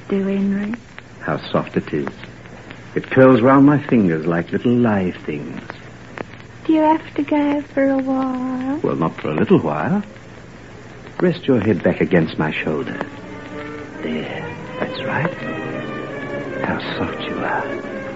do, Henry. How soft it is. It curls round my fingers like little live things. Do you have to go for a while? Well, not for a little while. Rest your head back against my shoulder. There, that's right. How soft you are.